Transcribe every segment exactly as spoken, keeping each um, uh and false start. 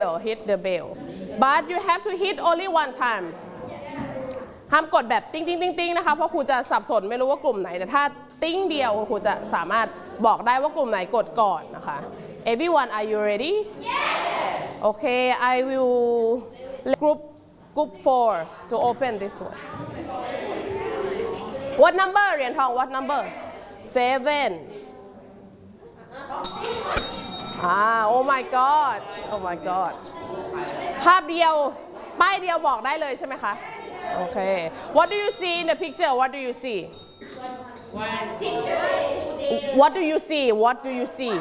hit the bell but you have to hit only one time ห้ามกดแบบติ้งติ้งติ้งติ้งนะคะเพราะครูจะสับสนไม่รู้ว่ากลุ่มไหนแต่ถ้าติ้งเดียวครูจะสามารถบอกได้ว่ากลุ่มไหนกดก่อนนะคะ Everyone are you ready yes. Okay I will group group four to open this one What number เหรียญทอง What number sevenอ่า Oh my God Oh my God ภาพเดียวป้ายเดียวบอกได้เลยใช่ไหมคะโอเค What do you see in the picture What do you see What do you see What do you see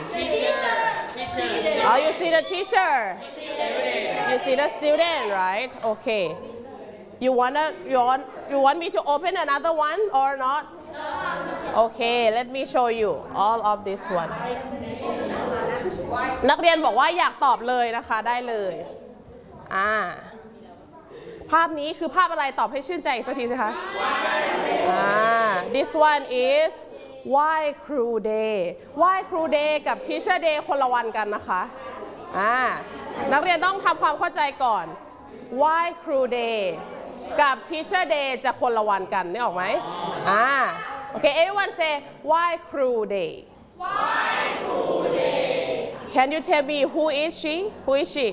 Oh you see the teacher You see the student right Okay You wanna you want you want me to open another one or not Okay let me show you all of this one นักเรียนบอกว่าอยากตอบเลยนะคะได้เลยอ่าภาพนี้คือภาพอะไรตอบให้ชื่นใจอีกสักทีสิคะอ่า This one is ไหว้ครู Day ไหว้ครู Day กับ Teacher Day คนละวันกันนะคะอ่านักเรียนต้องทำความเข้าใจก่อนไหว้ครู Day กับ Teacher Day จะคนละวันกันนึกออกไหมอ่าโอเค everyone say ไหว้ครู Day ไหว้ครู Day Can you tell me who is she who is she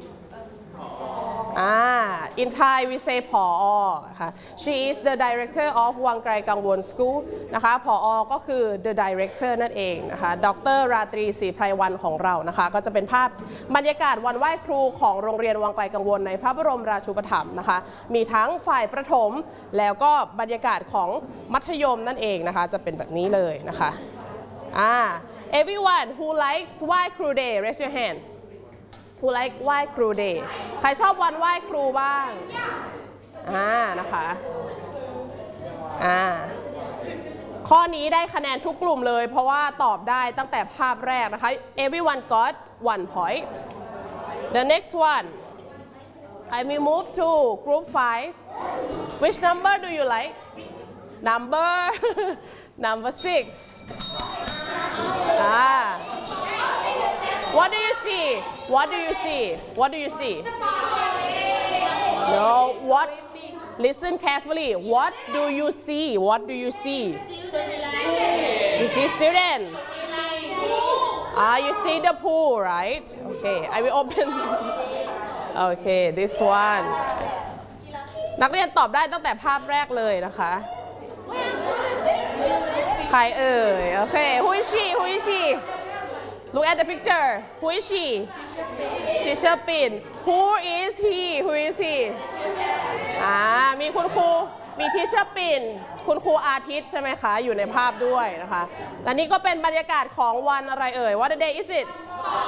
Ah, in Thai we say ผอ.ค่ะ She is the director of วังไกลกังวล School นะคะผอ.ก็คือ the director นั่นเองนะคะดร.ราตรีศรีไพรวรรณของเรานะคะก็จะเป็นภาพบรรยากาศวันไหว้ครูของโรงเรียนวังไกลกังวลในพระบรมราชูปถัมภ์นะคะมีทั้งฝ่ายประถมแล้วก็บรรยากาศของมัธยมนั่นเองนะคะจะเป็นแบบนี้เลยนะคะอ่า Everyone who likes ไหว้ครู Day raise your hand Who like ไหว้ครู Day ใครชอบวันไหว้ครูบ้างอ่านะคะอ่าข้อนี้ได้คะแนนทุกกลุ่มเลยเพราะว่าตอบได้ตั้งแต่ภาพแรกนะคะ Everyone got one point The next one I will move to group five Which number do you like Number Number sixอ่าWhat do you see? What do you see? What do you see? No. What? Listen carefully. What do you see? What do you see? You see student. Ah, you see the pool, right? Okay. I will open. Okay, this one. นักเรียนตอบได้ตั้งแต่ภาพแรกเลยนะคะใครเอ่ยโอเค Who is she? Who is she?Look at the picture. Who is she? Teacher Pin. Who is he? Who is he? อ่ามีคุณครูมี Teacher Pin คุณครูอาทิตย์ใช่ไหมคะอยู่ในภาพด้วยนะคะและนี่ก็เป็นบรรยากาศของวันอะไรเอ่ย What day is it?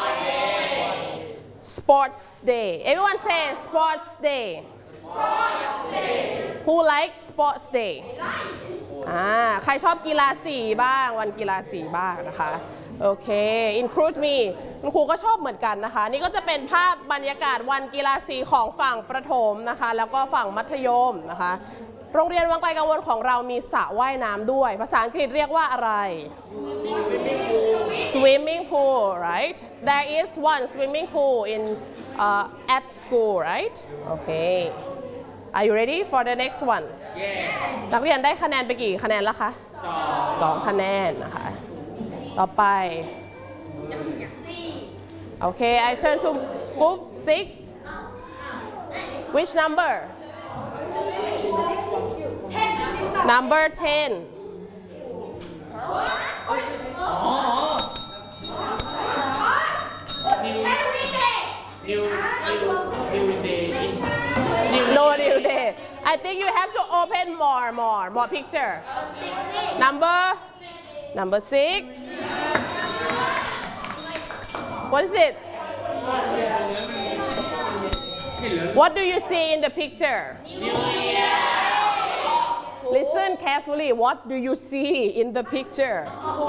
Sports Day. Everyone say Sports Day. Who like Sports Day? อ่าใครชอบกีฬาสีบ้างวันกีฬาสีบ้างนะคะโอเค include me คุณครูก็ชอบเหมือนกันนะคะนี่ก็จะเป็นภาพบรรยากาศวันกีฬาสีของฝั่งประถมนะคะแล้วก็ฝั่งมัธยมนะคะโรงเรียนวังไกลกังวลของเรามีสระว่ายน้ำด้วยภาษาอังกฤษเรียกว่าอะไร swimming pool right there is one swimming pool in uh, at school right okay are you ready for the next one นักเรียนได้คะแนนไปกี่คะแนนแล้วคะสองคะแนนนะคะต่อไปโอเค I turn to group six which number number ten no new day I think you have to open more more more picture number number six What is it? What do you see in the picture? Listen carefully. What do you see in the picture?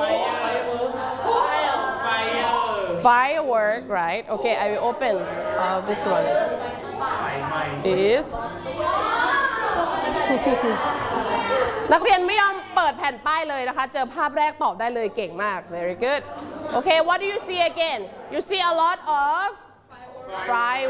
Fire. Firework, right? Okay, I will open uh, this one. This. นักเรียนไม่ยอมเปิดแผ่นป้ายเลยนะคะเจอภาพแรกตอบได้เลยเก่งมาก very good Okay what do you see again you see a lot of fry